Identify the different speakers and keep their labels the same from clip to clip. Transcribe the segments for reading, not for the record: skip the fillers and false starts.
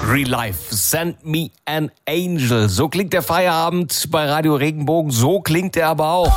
Speaker 1: Real Life, Send Me an Angel. So klingt der Feierabend bei Radio Regenbogen, so klingt er aber auch.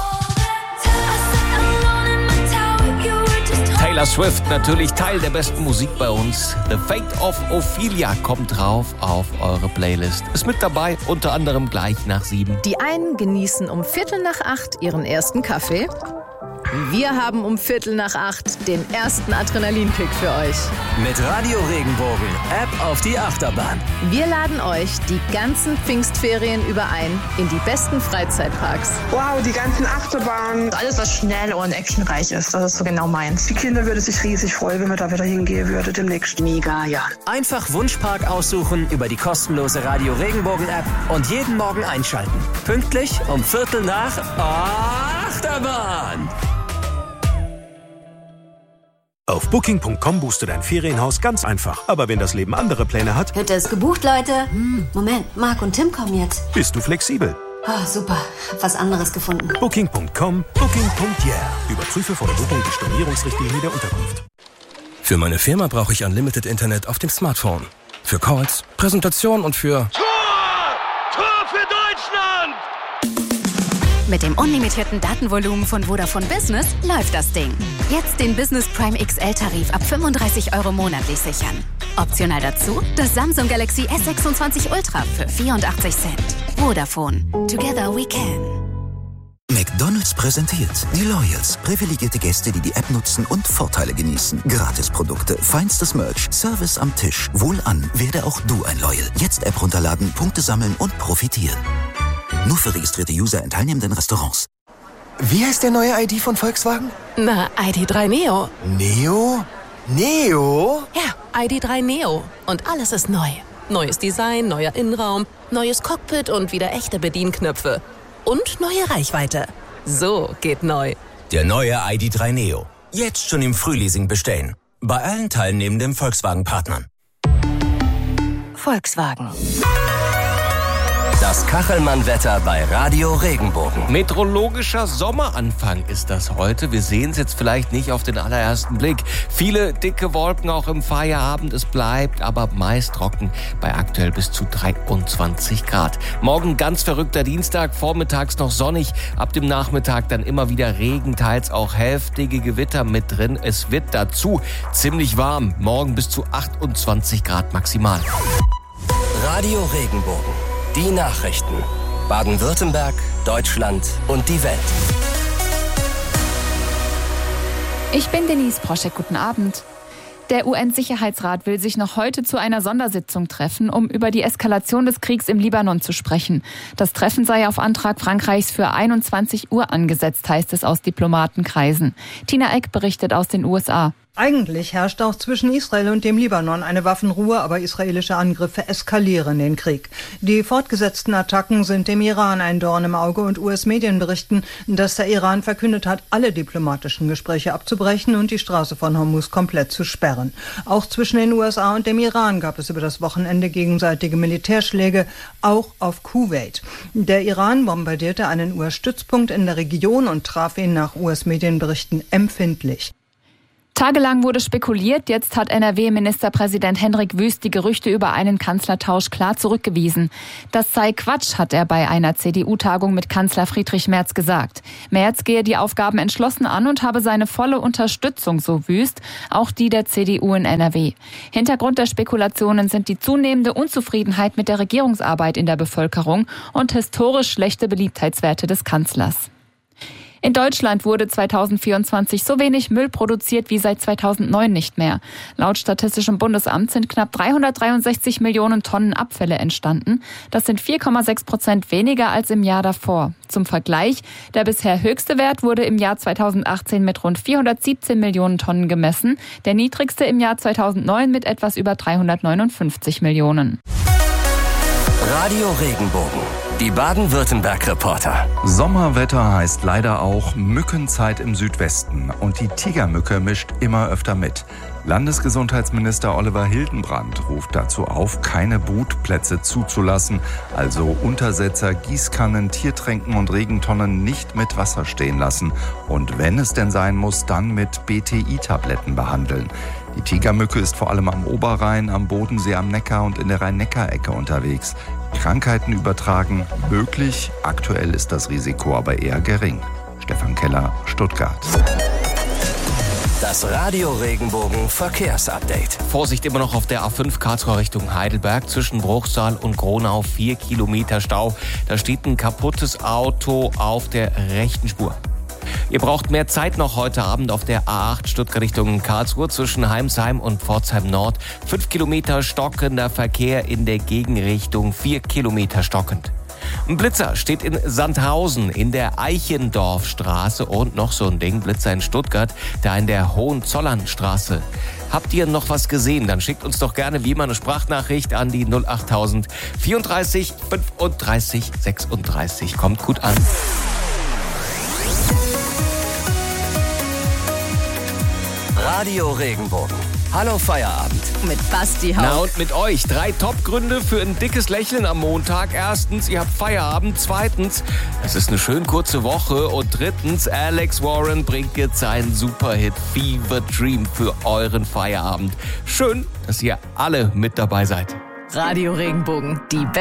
Speaker 1: Taylor Swift, natürlich Teil der besten Musik bei uns. The Fate of Ophelia kommt drauf auf eure Playlist. Ist mit dabei, unter anderem gleich nach 7.
Speaker 2: Die einen genießen um 7:45 ihren ersten Kaffee. Wir haben um 7:45 den ersten Adrenalinkick für euch.
Speaker 3: Mit Radio Regenbogen, App auf die Achterbahn.
Speaker 2: Wir laden euch die ganzen Pfingstferien über ein in die besten Freizeitparks.
Speaker 4: Wow, die ganzen Achterbahnen.
Speaker 5: Alles, was schnell und actionreich ist, das ist so genau meins.
Speaker 4: Die Kinder würden sich riesig freuen, wenn wir da wieder hingehen würden demnächst.
Speaker 5: Mega, ja.
Speaker 3: Einfach Wunschpark aussuchen über die kostenlose Radio Regenbogen App und jeden Morgen einschalten. Pünktlich um 7:45 Achterbahn.
Speaker 6: Auf Booking.com buchst du dein Ferienhaus ganz einfach. Aber wenn das Leben andere Pläne hat,
Speaker 7: Hütte ist gebucht, Leute. Moment, Marc und Tim kommen jetzt.
Speaker 6: bist du flexibel.
Speaker 7: Oh, super, hab was anderes gefunden.
Speaker 6: Booking.com, Booking.yeah. Überprüfe vor der Buchung die Stornierungsrichtlinie der Unterkunft.
Speaker 8: Für meine Firma brauche ich Unlimited Internet auf dem Smartphone. Für Calls, Präsentation und für...
Speaker 9: Tor für Deutschland!
Speaker 10: Mit dem unlimitierten Datenvolumen von Vodafone Business läuft das Ding. Jetzt den Business Prime XL-Tarif ab 35 € monatlich sichern. Optional dazu das Samsung Galaxy S26 Ultra für 84 Cent. Vodafone. Together we can.
Speaker 11: McDonald's präsentiert die Loyals. Privilegierte Gäste, die die App nutzen und Vorteile genießen. Gratisprodukte, feinstes Merch, Service am Tisch. Wohlan, werde auch du ein Loyal. Jetzt App runterladen, Punkte sammeln und profitieren. Nur für registrierte User in teilnehmenden Restaurants.
Speaker 12: Wie heißt der neue ID von Volkswagen?
Speaker 13: Na, ID.3 Neo.
Speaker 12: Neo? Neo?
Speaker 13: Ja, ID.3 Neo. Und alles ist neu. Neues Design, neuer Innenraum, neues Cockpit und wieder echte Bedienknöpfe. Und neue Reichweite. So geht neu.
Speaker 14: Der neue ID.3 Neo. Jetzt schon im Frühleasing bestellen. Bei allen teilnehmenden Volkswagen-Partnern.
Speaker 10: Volkswagen.
Speaker 3: Das Kachelmann-Wetter bei Radio Regenbogen.
Speaker 1: Meteorologischer Sommeranfang ist das heute. Wir sehen es jetzt vielleicht nicht auf den allerersten Blick. Viele dicke Wolken auch im Feierabend. Es bleibt aber meist trocken bei aktuell bis zu 23 Grad. Morgen ganz verrückter Dienstag, vormittags noch sonnig. Ab dem Nachmittag dann immer wieder Regen, teils auch heftige Gewitter mit drin. Es wird dazu ziemlich warm. Morgen bis zu 28 Grad maximal.
Speaker 3: Radio Regenbogen. Die Nachrichten. Baden-Württemberg, Deutschland und die Welt.
Speaker 15: Ich bin Denise Proschek, guten Abend. Der UN-Sicherheitsrat will sich noch heute zu einer Sondersitzung treffen, um über die Eskalation des Kriegs im Libanon zu sprechen. Das Treffen sei auf Antrag Frankreichs für 21 Uhr angesetzt, heißt es aus Diplomatenkreisen. Tina Eck berichtet aus den USA.
Speaker 16: Eigentlich herrscht auch zwischen Israel und dem Libanon eine Waffenruhe, aber israelische Angriffe eskalieren den Krieg. Die fortgesetzten Attacken sind dem Iran ein Dorn im Auge und US-Medien berichten, dass der Iran verkündet hat, alle diplomatischen Gespräche abzubrechen und die Straße von Hormuz komplett zu sperren. Auch zwischen den USA und dem Iran gab es über das Wochenende gegenseitige Militärschläge, auch auf Kuwait. Der Iran bombardierte einen US-Stützpunkt in der Region und traf ihn nach US-Medienberichten empfindlich.
Speaker 15: Tagelang wurde spekuliert, jetzt hat NRW-Ministerpräsident Hendrik Wüst die Gerüchte über einen Kanzlertausch klar zurückgewiesen. Das sei Quatsch, hat er bei einer CDU-Tagung mit Kanzler Friedrich Merz gesagt. Merz gehe die Aufgaben entschlossen an und habe seine volle Unterstützung, so Wüst, auch die der CDU in NRW. Hintergrund der Spekulationen sind die zunehmende Unzufriedenheit mit der Regierungsarbeit in der Bevölkerung und historisch schlechte Beliebtheitswerte des Kanzlers. In Deutschland wurde 2024 so wenig Müll produziert wie seit 2009 nicht mehr. Laut Statistischem Bundesamt sind knapp 363 Millionen Tonnen Abfälle entstanden. Das sind 4,6% weniger als im Jahr davor. Zum Vergleich, der bisher höchste Wert wurde im Jahr 2018 mit rund 417 Millionen Tonnen gemessen, der niedrigste im Jahr 2009 mit etwas über 359 Millionen.
Speaker 3: Radio Regenbogen. Die Baden-Württemberg-Reporter.
Speaker 17: Sommerwetter heißt leider auch Mückenzeit im Südwesten. Und die Tigermücke mischt immer öfter mit. Landesgesundheitsminister Oliver Hildenbrand ruft dazu auf, keine Brutplätze zuzulassen. Also Untersetzer, Gießkannen, Tiertränken und Regentonnen nicht mit Wasser stehen lassen. Und wenn es denn sein muss, dann mit BTI-Tabletten behandeln. Die Tigermücke ist vor allem am Oberrhein, am Bodensee, am Neckar und in der Rhein-Neckar-Ecke unterwegs. Krankheiten übertragen möglich, aktuell ist das Risiko aber eher gering. Stefan Keller, Stuttgart.
Speaker 3: Das Radio Regenbogen Verkehrsupdate.
Speaker 1: Vorsicht immer noch auf der A5 Karlsruhe Richtung Heidelberg zwischen Bruchsal und Gronau, 4 Kilometer Stau. Da steht ein kaputtes Auto auf der rechten Spur. Ihr braucht mehr Zeit noch heute Abend auf der A8 Stuttgart Richtung Karlsruhe zwischen Heimsheim und Pforzheim Nord. 5 Kilometer stockender Verkehr in der Gegenrichtung, 4 Kilometer stockend. Ein Blitzer steht in Sandhausen in der Eichendorfstraße und noch so ein Ding, Blitzer in Stuttgart, da in der Hohenzollernstraße. Habt ihr noch was gesehen? Dann schickt uns doch gerne wie immer eine Sprachnachricht an die 08000 34 35 36. Kommt gut an.
Speaker 3: Radio Regenbogen. Hallo Feierabend.
Speaker 2: Mit Basti Haupt.
Speaker 1: Na und mit euch 3 Top-Gründe für ein dickes Lächeln am Montag. Erstens, ihr habt Feierabend. Zweitens, es ist eine schön kurze Woche. Und drittens, Alex Warren bringt jetzt seinen Superhit Fever Dream für euren Feierabend. Schön, dass ihr alle mit dabei seid.
Speaker 2: Radio Regenbogen, die